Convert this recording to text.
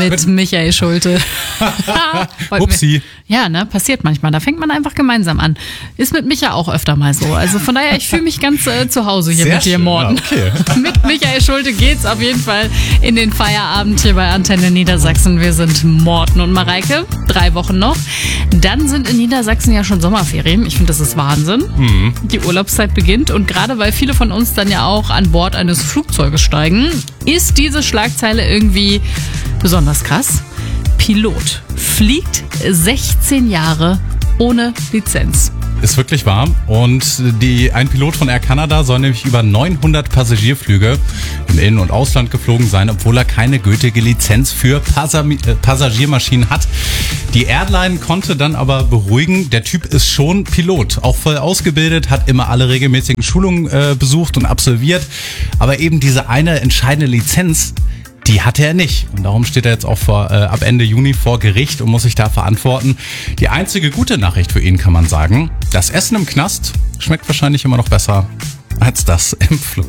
mit Michael Schulte. Upsi. Ja, ne, passiert manchmal. Da fängt man einfach gemeinsam an. Ist mit Micha auch öfter mal so. Also von daher, ich fühle mich ganz zu Hause hier Sehr mit dir, schön, Morten. ja, okay. Mit Michael Schulte geht's auf jeden Fall in den Feierabend hier bei Antenne Niedersachsen. Wir sind Morten und Mareike. 3 Wochen noch. Dann sind in Niedersachsen ja schon Sommerferien. Ich finde, das ist Wahnsinn. Die Urlaubszeit beginnt und gerade weil viele von uns dann ja auch an Bord eines Flugzeuges steigen, ist diese Schlagzeile irgendwie besonders krass. Pilot fliegt 16 Jahre ohne Lizenz. Ist wirklich wahr. Und ein Pilot von Air Canada soll nämlich über 900 Passagierflüge im In- und Ausland geflogen sein, obwohl er keine gültige Lizenz für Passagiermaschinen hat. Die Airline konnte dann aber beruhigen, der Typ ist schon Pilot, auch voll ausgebildet, hat immer alle regelmäßigen Schulungen besucht und absolviert. Aber eben diese eine entscheidende Lizenz, die hatte er nicht. Und darum steht er jetzt auch ab Ende Juni vor Gericht und muss sich da verantworten. Die einzige gute Nachricht für ihn kann man sagen, das Essen im Knast schmeckt wahrscheinlich immer noch besser als das im Flug.